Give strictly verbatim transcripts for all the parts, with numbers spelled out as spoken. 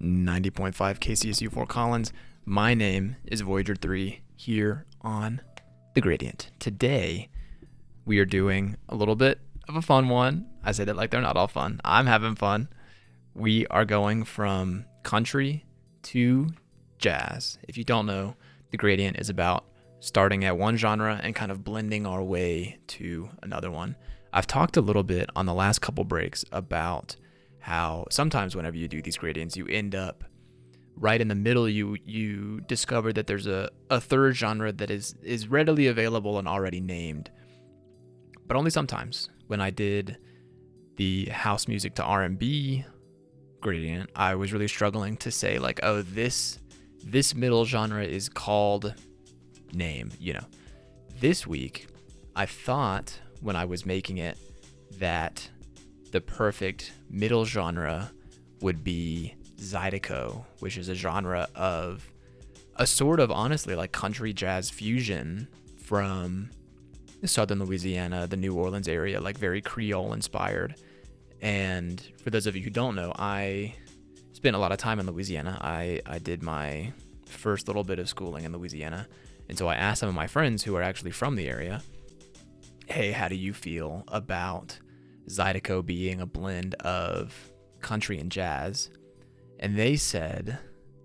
ninety point five K C S U Fort Collins. My name is Voyager three here on The Gradient. Today, we are doing a little bit of a fun one. I say that like they're not all fun. I'm having fun. We are going from country to jazz. If you don't know, The Gradient is about starting at one genre and kind of blending our way to another one. I've talked a little bit on the last couple breaks about how sometimes whenever you do these gradients, you end up right in the middle. You you discover that there's a, a third genre that is, is readily available and already named, but only sometimes. When I did the house music to R and B gradient, I was really struggling to say like, oh, this this middle genre is called name, you know. This week, I thought when I was making it that the perfect middle genre would be Zydeco, which is a genre of a sort of, honestly, like country jazz fusion from southern Louisiana, the New Orleans area, like very Creole inspired. And for those of you who don't know, I spent a lot of time in Louisiana. I, I did my first little bit of schooling in Louisiana. And so I asked some of my friends who are actually from the area, hey, how do you feel about Zydeco being a blend of country and jazz? And they said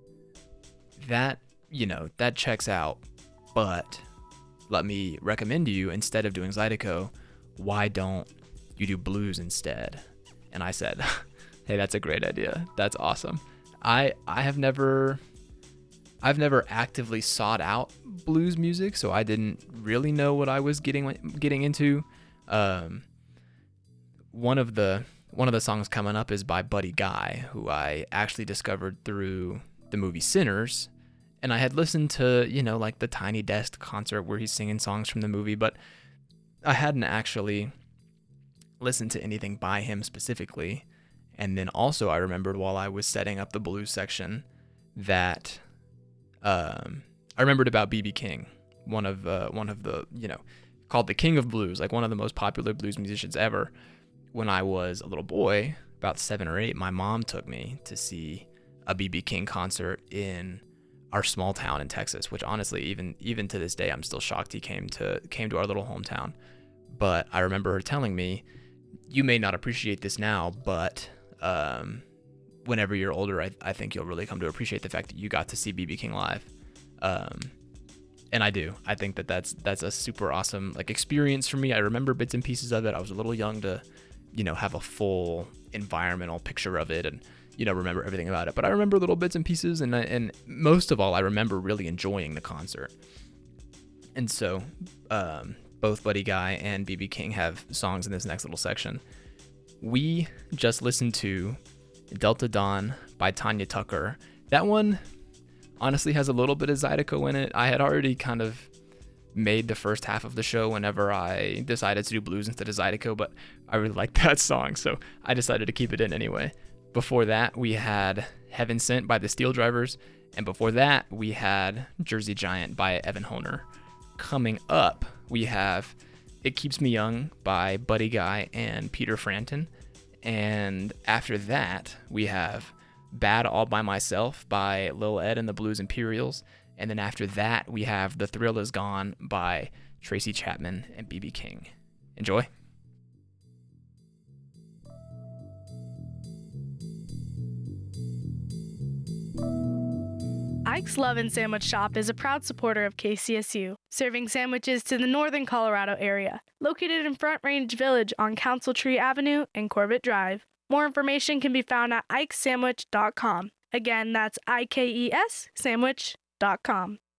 that, you know, that checks out, but let me recommend to you, instead of doing Zydeco, why don't you do blues instead? And I said, hey, that's a great idea. That's awesome. I I have never I've never actively sought out blues music, so I didn't really know what I was getting getting into. Um, one of the one of the songs coming up is by Buddy Guy, who I actually discovered through the movie Sinners, and I had listened to, you know, like the Tiny Desk concert where he's singing songs from the movie, but I hadn't actually listened to anything by him specifically. And then also I remembered while I was setting up the blues section that um, I remembered about B B King, one of uh, one of the, you know, called the King of Blues, like one of the most popular blues musicians ever. When I was a little boy, about seven or eight, my mom took me to see a B B King concert in our small town in Texas, which honestly, even even to this day, I'm still shocked he came to came to our little hometown. But I remember her telling me, you may not appreciate this now, but um, whenever you're older, I, I think you'll really come to appreciate the fact that you got to see B B King live. Um, and I do. I think that that's that's a super awesome like experience for me. I remember bits and pieces of it. I was a little young to, you know, have a full environmental picture of it and, you know, remember everything about it. But I remember little bits and pieces, and I, and most of all, I remember really enjoying the concert. And so um, both Buddy Guy and B B King have songs in this next little section. We just listened to Delta Dawn by Tanya Tucker. That one honestly has a little bit of Zydeco in it. I had already kind of made the first half of the show whenever I decided to do blues instead of Zydeco, but I really liked that song, so I decided to keep it in anyway. Before that, we had Heaven Sent by the Steel Drivers, and before that, we had Jersey Giant by Evan Honer. Coming up, we have It Keeps Me Young by Buddy Guy and Peter Frampton, and after that, we have Bad All By Myself by Lil Ed and the Blues Imperials. And then after that, we have The Thrill Is Gone by Tracy Chapman and B B King. Enjoy. Ike's Love and Sandwich Shop is a proud supporter of K C S U, serving sandwiches to the northern Colorado area, located in Front Range Village on Council Tree Avenue and Corbett Drive. More information can be found at ikes sandwich dot com. Again, that's I K E S sandwich dot com.